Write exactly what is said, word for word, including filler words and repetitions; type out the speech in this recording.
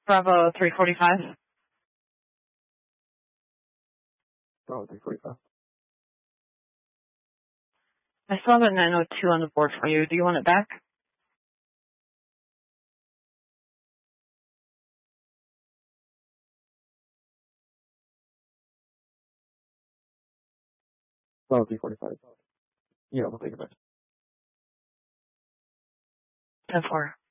Bravo three forty-five. Bravo three forty-five. I still have a nine oh two on the board for you. Do you want it back? Bravo three forty-five. Yeah, we'll take it back. ten four.